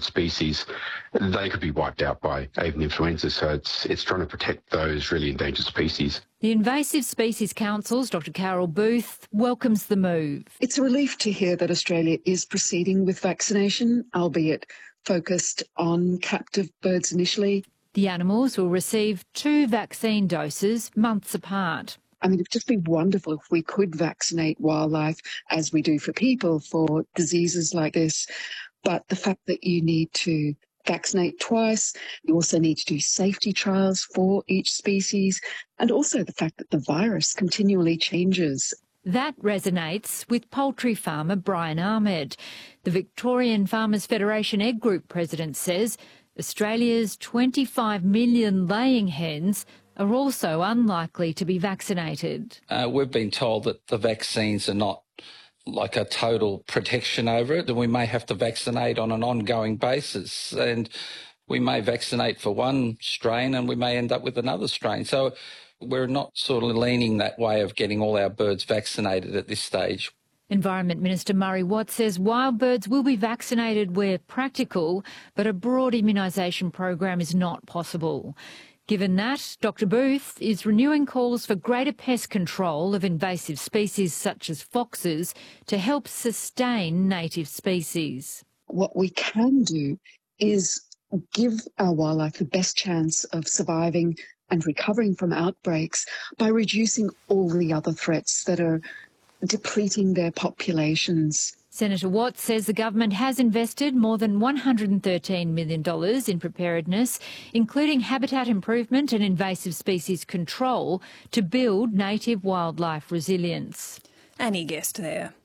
species, they could be wiped out by avian influenza. So it's trying to protect those really endangered species. The Invasive Species Council's Dr Carol Booth welcomes the move. It's a relief to hear that Australia is proceeding with vaccination, albeit focused on captive birds initially. The animals will receive 2 vaccine doses months apart. I mean, it'd just be wonderful if we could vaccinate wildlife as we do for people for diseases like this. But the fact that you need to vaccinate twice, you also need to do safety trials for each species, and also the fact that the virus continually changes. That resonates with poultry farmer Brian Ahmed. The Victorian Farmers Federation Egg Group president says Australia's 25 million laying hens are also unlikely to be vaccinated. We've been told that the vaccines are not like a total protection over it, and we may have to vaccinate on an ongoing basis, and we may vaccinate for one strain and we may end up with another strain. So we're not sort of leaning that way of getting all our birds vaccinated at this stage. Environment Minister Murray Watt says wild birds will be vaccinated where practical, but a broad immunisation program is not possible. Given that, Dr Booth is renewing calls for greater pest control of invasive species such as foxes to help sustain native species. What we can do is give our wildlife the best chance of surviving and recovering from outbreaks by reducing all the other threats that are depleting their populations. Senator Watt says the government has invested more than $113 million in preparedness, including habitat improvement and invasive species control, to build native wildlife resilience. Annie Guest there.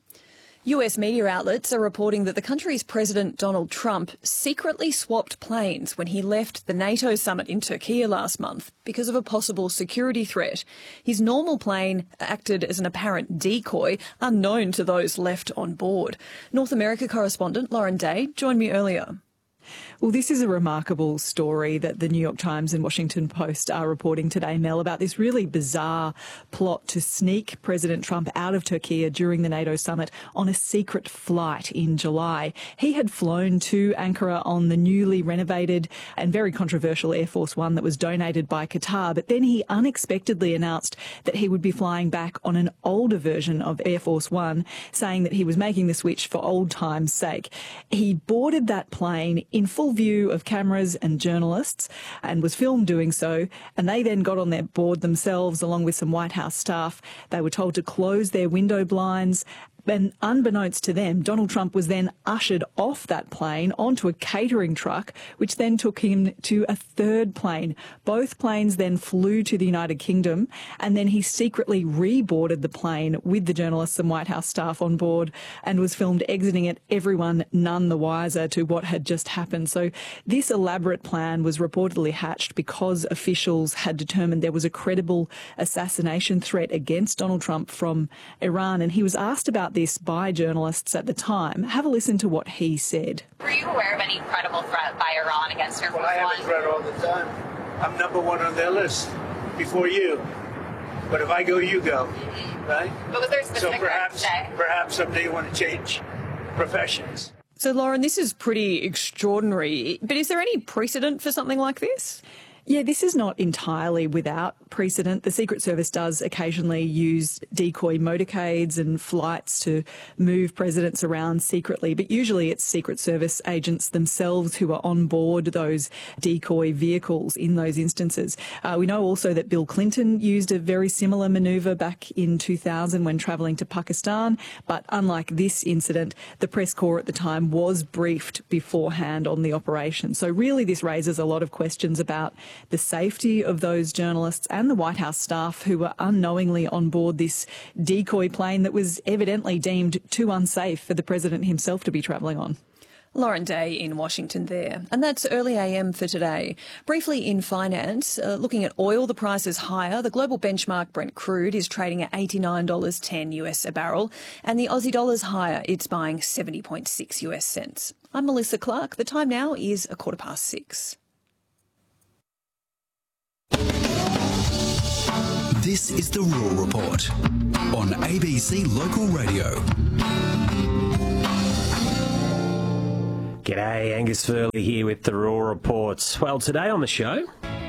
US media outlets are reporting that the country's President Donald Trump secretly swapped planes when he left the NATO summit in Turkey last month because of a possible security threat. His normal plane acted as an apparent decoy, unknown to those left on board. North America correspondent Lauren Day joined me earlier. Well, this is a remarkable story that the New York Times and Washington Post are reporting today, Mel, about this really bizarre plot to sneak President Trump out of Turkey during the NATO summit on a secret flight in July. He had flown to Ankara on the newly renovated and very controversial Air Force One that was donated by Qatar, but then he unexpectedly announced that he would be flying back on an older version of Air Force One, saying that he was making the switch for old time's sake. He boarded that plane in full view of cameras and journalists and was filmed doing so, and they then got on their board themselves along with some White House staff. They were told to close their window blinds. And unbeknownst to them, Donald Trump was then ushered off that plane onto a catering truck, which then took him to a third plane. Both planes then flew to the United Kingdom, and then he secretly reboarded the plane with the journalists and White House staff on board and was filmed exiting it, everyone none the wiser to what had just happened. So this elaborate plan was reportedly hatched because officials had determined there was a credible assassination threat against Donald Trump from Iran, and he was asked about this by journalists at the time. Have a listen to what he said. Were you aware of any credible threat by Iran against Air Force One? I have a threat all the time. I'm number one on their list before you. But if I go, you go, right? But was there a specific perhaps someday you want to change professions. So, Lauren, this is pretty extraordinary, but is there any precedent for something like this? Yeah, this is not entirely without precedent. The Secret Service does occasionally use decoy motorcades and flights to move presidents around secretly, but usually it's Secret Service agents themselves who are on board those decoy vehicles in those instances. We know also that Bill Clinton used a very similar manoeuvre back in 2000 when travelling to Pakistan, but unlike this incident, the press corps at the time was briefed beforehand on the operation. So really this raises a lot of questions about the safety of those journalists and the White House staff who were unknowingly on board this decoy plane that was evidently deemed too unsafe for the president himself to be travelling on. Lauren Day in Washington there. And that's Early AM for today. Briefly in finance, looking at oil, the price is higher. The global benchmark Brent crude is trading at $89.10 US a barrel, and the Aussie dollar's higher. It's buying 70.6 US cents. I'm Melissa Clark. The time now is 6:15. This is the Rural Report on ABC Local Radio. G'day, Angus Furley here with the Raw Reports. Well, today on the show...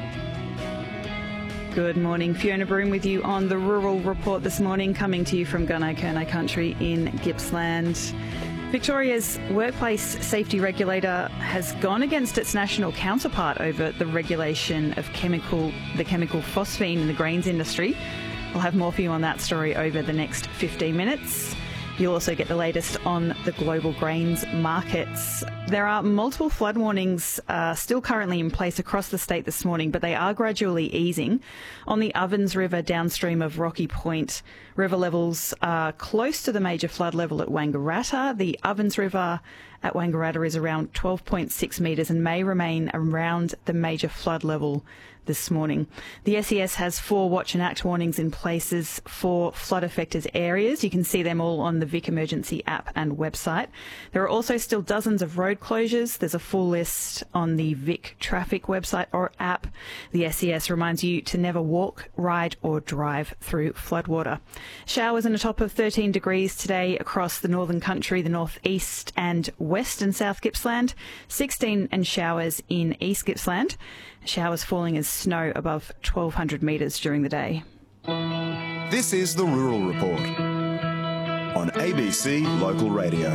Good morning, Fiona Broom with you on the Rural Report this morning, coming to you from Gunai-Kurnai country in Gippsland. Victoria's workplace safety regulator has gone against its national counterpart over the regulation of the chemical phosphine in the grains industry. We'll have more for you on that story over the next 15 minutes. You'll also get the latest on the global grains markets. There are multiple flood warnings still currently in place across the state this morning, but they are gradually easing. On the Ovens River downstream of Rocky Point, river levels are close to the major flood level at Wangaratta. The Ovens River at Wangaratta is around 12.6 metres and may remain around the major flood level this morning. The SES has 4 watch and act warnings in places for flood-affected areas. You can see them all on the Vic Emergency app and website. There are also still dozens of road closures. There's a full list on the Vic Traffic website or app. The SES reminds you to never walk, ride or drive through floodwater. Showers in a top of 13 degrees today across the northern country, the northeast and west and south Gippsland. 16 and showers in east Gippsland. Showers falling as snow above 1,200 metres during the day. This is the Rural Report on ABC Local Radio.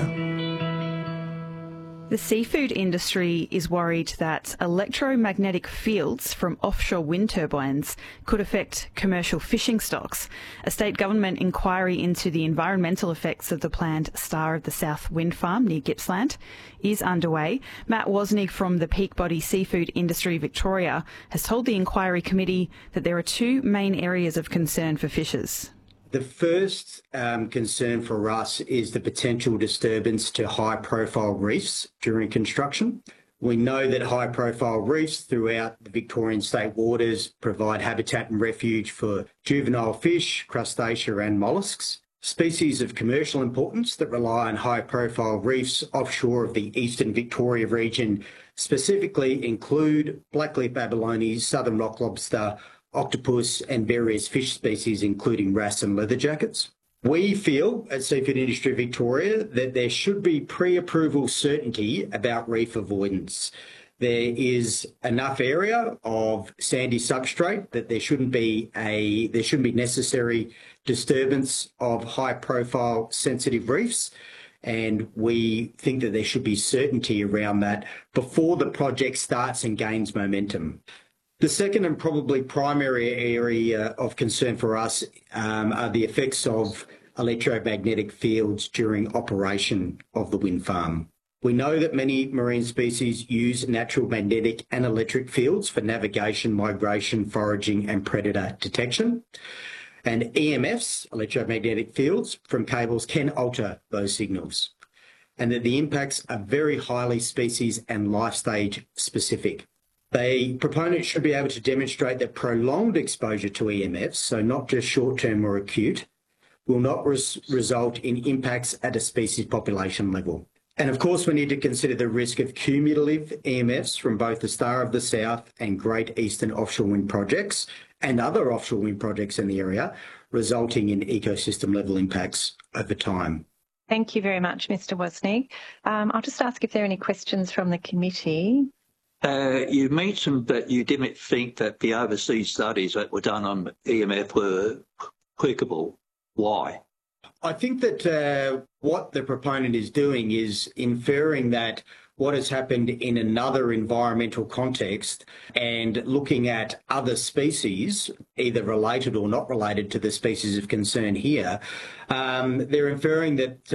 The seafood industry is worried that electromagnetic fields from offshore wind turbines could affect commercial fishing stocks. A state government inquiry into the environmental effects of the planned Star of the South wind farm near Gippsland is underway. Matt Wozniak from the Peak Body Seafood Industry Victoria has told the inquiry committee that there are 2 main areas of concern for fishers. The first concern for us is the potential disturbance to high-profile reefs during construction. We know that high-profile reefs throughout the Victorian state waters provide habitat and refuge for juvenile fish, crustacea and molluscs. Species of commercial importance that rely on high-profile reefs offshore of the eastern Victoria region specifically include black-leaf abalone, southern rock lobster, octopus and various fish species, including wrasse and leatherjackets. We feel at Seafood Industry Victoria that there should be pre-approval certainty about reef avoidance. There is enough area of sandy substrate that there shouldn't be necessary disturbance of high-profile sensitive reefs, and we think that there should be certainty around that before the project starts and gains momentum. The second and probably primary area of concern for us are the effects of electromagnetic fields during operation of the wind farm. We know that many marine species use natural magnetic and electric fields for navigation, migration, foraging and predator detection. And EMFs, electromagnetic fields, from cables can alter those signals, and that the impacts are very highly species and life stage specific. The proponent should be able to demonstrate that prolonged exposure to EMFs, so not just short-term or acute, will not result in impacts at a species population level. And of course, we need to consider the risk of cumulative EMFs from both the Star of the South and Great Eastern offshore wind projects and other offshore wind projects in the area, resulting in ecosystem level impacts over time. Thank you very much, Mr. Wozniak. I'll just ask if there are any questions from the committee. You mentioned that you didn't think that the overseas studies that were done on EMF were applicable. Why? I think that what the proponent is doing is inferring that what has happened in another environmental context and looking at other species, either related or not related to the species of concern here, they're inferring that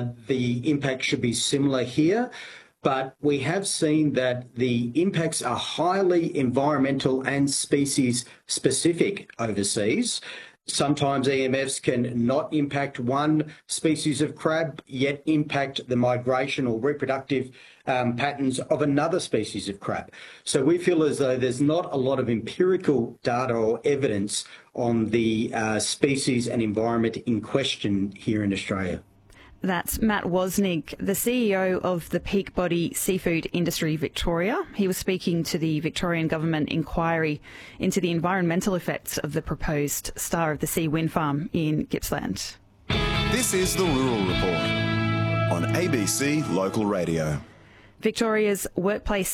the impact should be similar here. But we have seen that the impacts are highly environmental and species specific overseas. Sometimes EMFs can not impact one species of crab, yet impact the migration or reproductive patterns of another species of crab. So we feel as though there's not a lot of empirical data or evidence on the species and environment in question here in Australia. That's Matt Wozniak, the CEO of the Peak Body Seafood Industry Victoria. He was speaking to the Victorian Government inquiry into the environmental effects of the proposed Star of the Sea wind farm in Gippsland. This is the Rural Report on ABC Local Radio. Victoria's Workplace